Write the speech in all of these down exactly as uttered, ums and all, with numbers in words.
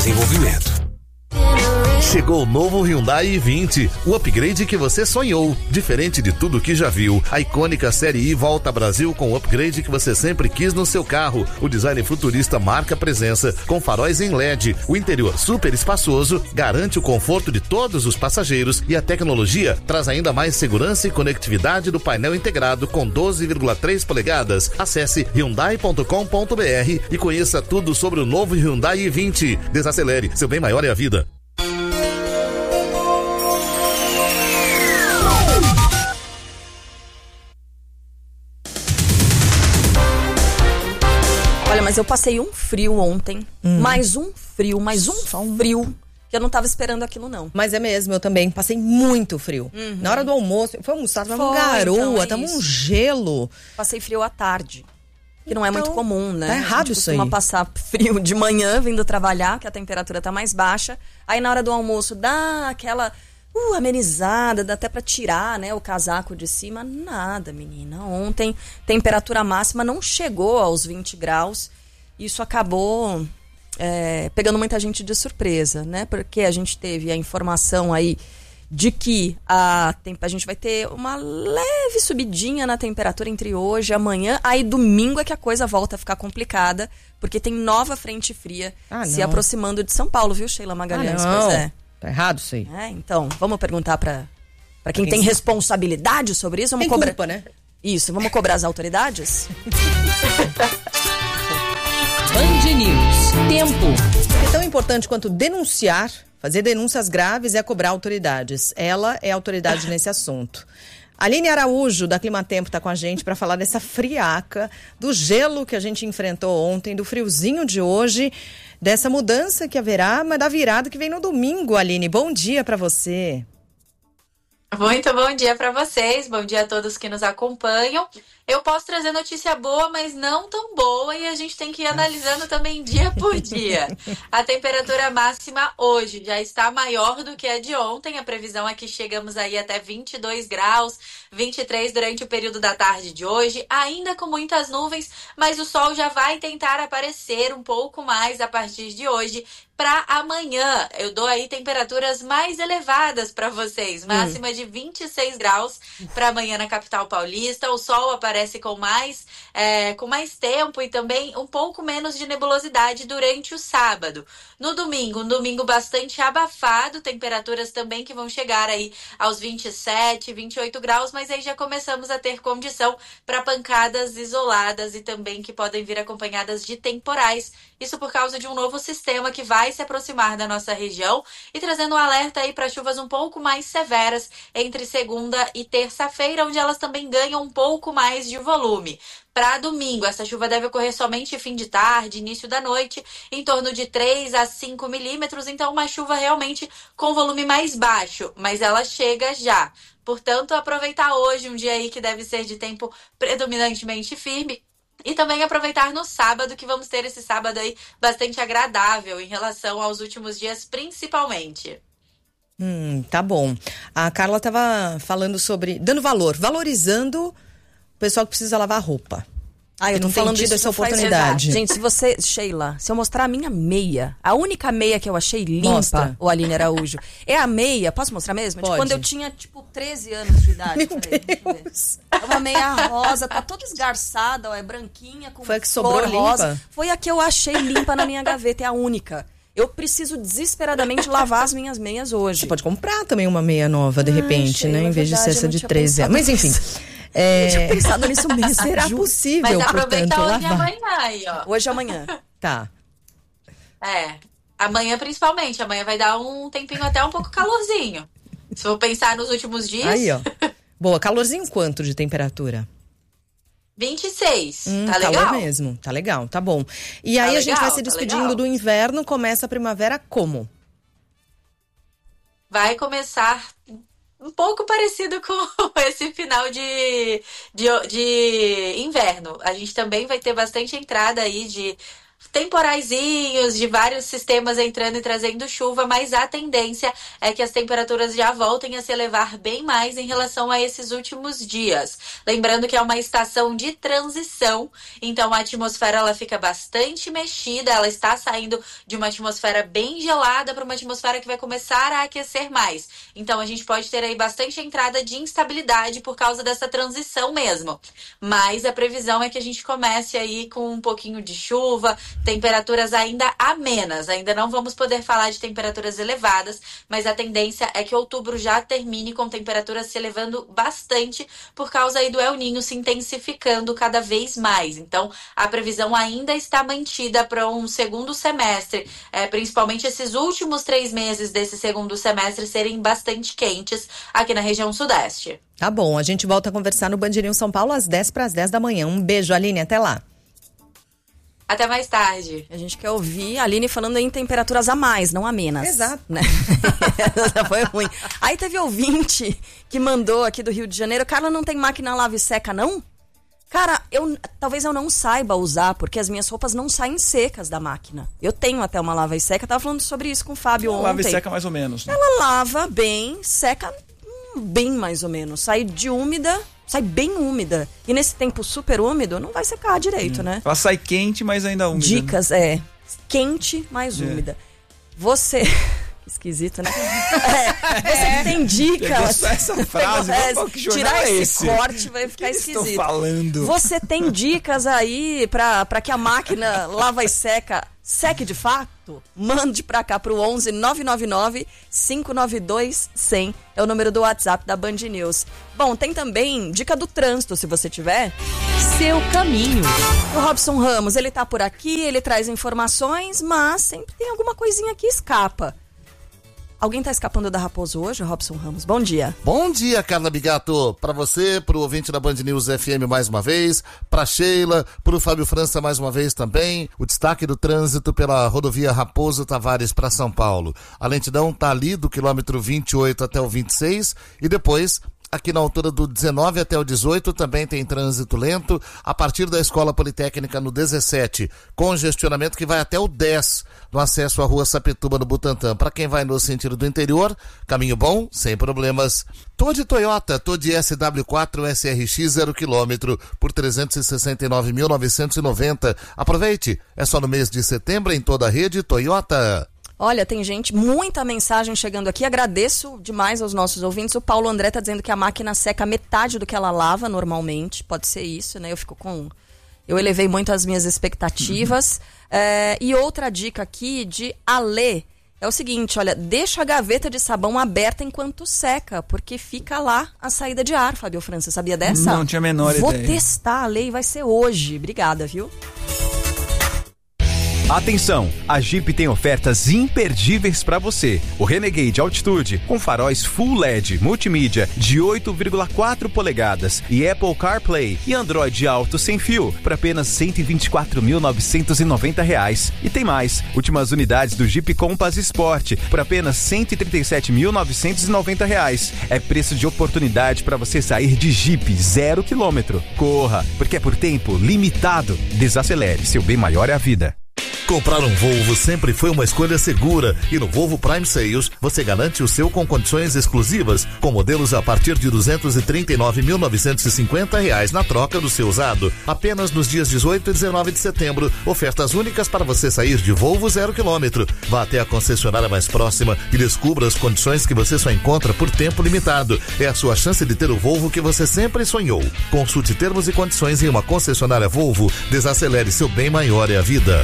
Desenvolvimento. Chegou o novo Hyundai i vinte, o upgrade que você sonhou. Diferente de tudo que já viu, a icônica série I volta ao Brasil com o upgrade que você sempre quis no seu carro. O design futurista marca presença, com faróis em L E D. O interior super espaçoso garante o conforto de todos os passageiros e a tecnologia traz ainda mais segurança e conectividade do painel integrado com doze vírgula três polegadas. Acesse hyundai ponto com ponto br e conheça tudo sobre o novo Hyundai i vinte. Desacelere, seu bem maior é a vida. Olha, mas eu passei um frio ontem, hum. mais um frio, mais um Só um frio, que eu não tava esperando aquilo, não. Mas é mesmo, eu também passei muito frio. Uhum. Na hora do almoço, foi almoçar, tava uma garoa, então é tava um gelo. Passei frio à tarde, que não é então, muito comum, né? Tá errado isso aí. Costuma passar frio de manhã, vindo trabalhar, que a temperatura tá mais baixa. Aí na hora do almoço dá aquela... Uh, amenizada, dá até pra tirar, né, o casaco de cima. Nada, menina. Ontem, temperatura máxima não chegou aos vinte graus. Isso acabou é, pegando muita gente de surpresa, né? Porque a gente teve a informação aí de que a, a gente vai ter uma leve subidinha na temperatura entre hoje e amanhã. Aí domingo é que a coisa volta a ficar complicada, porque tem nova frente fria ah, se aproximando de São Paulo, viu, Sheila Magalhães? Ah, pois é. Tá errado isso aí. É, então, vamos perguntar pra, pra quem, quem tem sabe. responsabilidade sobre isso. Vamos tem cobrar... culpa, né? Isso, vamos cobrar as autoridades? Band News. Tempo. É tão importante quanto denunciar, fazer denúncias graves é cobrar autoridades. Ela é autoridade nesse assunto. Aline Araújo, da Climatempo, está com a gente para falar dessa friaca, do gelo que a gente enfrentou ontem, do friozinho de hoje, dessa mudança que haverá, mas da virada que vem no domingo, Aline. Bom dia para você. Muito bom dia para vocês, bom dia a todos que nos acompanham. Eu posso trazer notícia boa, mas não tão boa, e a gente tem que ir analisando também dia por dia. A temperatura máxima hoje já está maior do que a de ontem. A previsão é que chegamos aí até vinte e dois graus, vinte e três durante o período da tarde de hoje, ainda com muitas nuvens, mas o sol já vai tentar aparecer um pouco mais a partir de hoje. Para amanhã, eu dou aí temperaturas mais elevadas para vocês, máxima hum. de vinte e seis graus para amanhã na capital paulista. O sol aparece com mais, é, com mais tempo e também um pouco menos de nebulosidade durante o sábado. No domingo, um domingo bastante abafado, temperaturas também que vão chegar aí aos vinte e sete, vinte e oito graus, mas aí já começamos a ter condição para pancadas isoladas e também que podem vir acompanhadas de temporais. Isso por causa de um novo sistema que vai se aproximar da nossa região e trazendo um alerta aí para chuvas um pouco mais severas entre segunda e terça-feira, onde elas também ganham um pouco mais de volume. Para domingo, essa chuva deve ocorrer somente fim de tarde, início da noite, em torno de três a cinco milímetros, então uma chuva realmente com volume mais baixo, mas ela chega já. Portanto, aproveitar hoje, um dia aí que deve ser de tempo predominantemente firme, e também aproveitar no sábado, que vamos ter esse sábado aí bastante agradável em relação aos últimos dias, principalmente. Hum, tá bom. A Carla estava falando sobre, dando valor, valorizando o pessoal que precisa lavar roupa. Ah, eu tô não falando tem tido isso essa oportunidade. Faz... Gente, se você, Sheila, se eu mostrar a minha meia, a única meia que eu achei limpa, Mostra. o Aline Araújo, é a meia, posso mostrar mesmo? Pode. De quando eu tinha, tipo, treze anos de idade. Meu Peraí, Deus. É uma meia rosa, tá toda esgarçada, ó, é branquinha, com Foi a que sobrou cor rosa. limpa? Foi a que eu achei limpa na minha gaveta, é a única. Eu preciso desesperadamente lavar as minhas meias hoje. Você pode comprar também uma meia nova, de Ai, repente, Sheila, né? Em vez verdade, de ser essa de treze anos. Mas enfim... É... Eu tinha pensado nisso mesmo. Será juro. possível, Mas aproveita portanto, hoje e lavar. amanhã aí, ó. Hoje e amanhã. Tá. É, amanhã principalmente. Amanhã vai dar um tempinho até um pouco calorzinho. Se for pensar nos últimos dias... Aí, ó. Boa, calorzinho quanto de temperatura? vinte e seis, Hum, tá legal? Calor mesmo, tá legal, tá bom. E aí Tá a gente vai legal, se tá despedindo legal. do inverno, começa a primavera como? Vai começar... um pouco parecido com esse final de, de, de inverno. A gente também vai ter bastante entrada aí de temporaizinhos de vários sistemas entrando e trazendo chuva, mas a tendência é que as temperaturas já voltem a se elevar bem mais em relação a esses últimos dias. Lembrando que é uma estação de transição, então a atmosfera ela fica bastante mexida, ela está saindo de uma atmosfera bem gelada para uma atmosfera que vai começar a aquecer mais. Então a gente pode ter aí bastante entrada de instabilidade por causa dessa transição mesmo. Mas a previsão é que a gente comece aí com um pouquinho de chuva, temperaturas ainda amenas. Ainda não vamos poder falar de temperaturas elevadas, mas a tendência é que outubro já termine com temperaturas se elevando bastante por causa aí do El Niño se intensificando cada vez mais. Então, a previsão ainda está mantida para um segundo semestre, é, principalmente esses últimos três meses desse segundo semestre serem bastante quentes aqui na região sudeste. Tá bom, a gente volta a conversar no Band News São Paulo às dez para as dez da manhã. Um beijo, Aline, até lá. Até mais tarde. A gente quer ouvir a Aline falando em temperaturas a mais, não a menos. Exato. Né? Foi ruim. Aí teve ouvinte que mandou aqui do Rio de Janeiro: Carla, não tem máquina lava e seca, não? Cara, eu, talvez eu não saiba usar, porque as minhas roupas não saem secas da máquina. Eu tenho até uma lava e seca, tava falando sobre isso com o Fábio ontem. Lava e seca mais ou menos, né? Ela lava bem, seca hum, bem mais ou menos. Sai de úmida... Sai bem úmida. E nesse tempo super úmido, não vai secar direito, hum. né? Ela sai quente, mas ainda úmida. Dicas, né? é. Quente, mais é. úmida. Você... Esquisito, né? É, você é. tem dicas. Essa frase, é, qual que jornal tirar é esse esse? corte vai ficar que esquisito. Estou falando. Você tem dicas aí pra, pra que a máquina lava e seca seque de fato? Mande pra cá pro onze nove nove nove, cinco nove dois, cem. É o número do WhatsApp da Band News. Bom, tem também dica do trânsito, se você tiver. Seu caminho. O Robson Ramos, ele tá por aqui, ele traz informações, mas sempre tem alguma coisinha que escapa. Alguém tá escapando da Raposo hoje, Robson Ramos? Bom dia. Bom dia, Carla Bigato. Para você, pro ouvinte da Band News F M mais uma vez, pra Sheila, pro Fábio França mais uma vez também, o destaque do trânsito pela rodovia Raposo Tavares para São Paulo. A lentidão tá ali do quilômetro vinte e oito até o vinte e seis e depois... Aqui na altura do dezenove até o dezoito também tem trânsito lento. A partir da Escola Politécnica no dezessete, congestionamento que vai até o dez no acesso à Rua Sapituba no Butantã. Para quem vai no sentido do interior, caminho bom, sem problemas. Tô de Toyota, tô de S W quatro S R X zero quilômetro por trezentos e sessenta e nove mil novecentos e noventa. Aproveite, é só no mês de setembro em toda a rede Toyota. Olha, tem gente, muita mensagem chegando aqui. Agradeço demais aos nossos ouvintes. O Paulo André tá dizendo que a máquina seca metade do que ela lava normalmente. Pode ser isso, né? Eu fico com... Eu elevei muito as minhas expectativas. Uhum. É, e outra dica aqui de Alê é o seguinte, olha, deixa a gaveta de sabão aberta enquanto seca, porque fica lá a saída de ar, Fábio França. Sabia dessa? Não tinha a menor Vou ideia. Vou testar a lei e vai ser hoje. Obrigada, viu? Atenção, a Jeep tem ofertas imperdíveis para você. O Renegade Altitude com faróis Full L E D multimídia de oito vírgula quatro polegadas e Apple CarPlay e Android Auto sem fio por apenas cento e vinte e quatro mil novecentos e noventa reais. E tem mais, últimas unidades do Jeep Compass Sport por apenas cento e trinta e sete mil novecentos e noventa reais. É preço de oportunidade para você sair de Jeep zero quilômetro. Corra, porque é por tempo limitado. Desacelere, seu bem maior é a vida. Comprar um Volvo sempre foi uma escolha segura e no Volvo Prime Sales você garante o seu com condições exclusivas, com modelos a partir de duzentos e trinta e nove mil novecentos e cinquenta reais na troca do seu usado. Apenas nos dias dezoito e dezenove de setembro, ofertas únicas para você sair de Volvo zero quilômetro. Vá até a concessionária mais próxima e descubra as condições que você só encontra por tempo limitado. É a sua chance de ter o Volvo que você sempre sonhou. Consulte termos e condições em uma concessionária Volvo. Desacelere, seu bem maior é a vida.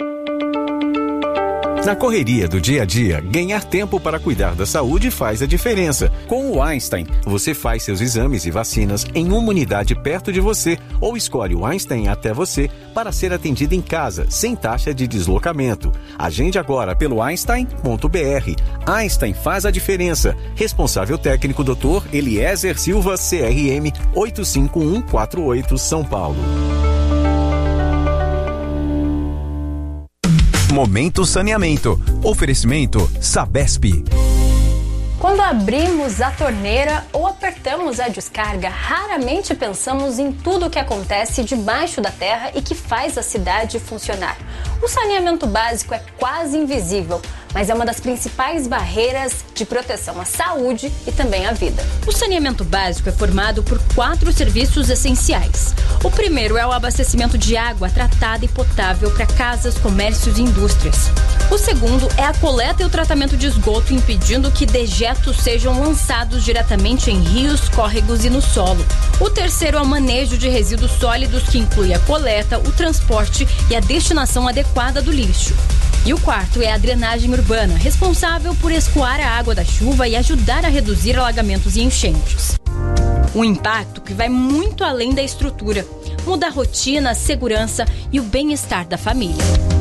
Na correria do dia a dia, ganhar tempo para cuidar da saúde faz a diferença. Com o Einstein, você faz seus exames e vacinas em uma unidade perto de você ou escolhe o Einstein até você para ser atendido em casa, sem taxa de deslocamento. Agende agora pelo einstein ponto b r. Einstein faz a diferença. Responsável técnico doutor Eliezer Silva, C R M oito cinco um quatro oito, São Paulo. Momento Saneamento. Oferecimento Sabesp. Quando abrimos a torneira ou apertamos a descarga, raramente pensamos em tudo o que acontece debaixo da terra e que faz a cidade funcionar. O saneamento básico é quase invisível, mas é uma das principais barreiras de proteção à saúde e também à vida. O saneamento básico é formado por quatro serviços essenciais. O primeiro é o abastecimento de água tratada e potável para casas, comércios e indústrias. O segundo é a coleta e o tratamento de esgoto, impedindo que dejetos sejam lançados diretamente em rios, córregos e no solo. O terceiro é o manejo de resíduos sólidos, que inclui a coleta, o transporte e a destinação adequada do lixo. E o quarto é a drenagem urbana, responsável por escoar a água da chuva e ajudar a reduzir alagamentos e enchentes. Um impacto que vai muito além da estrutura, muda a rotina, a segurança e o bem-estar da família.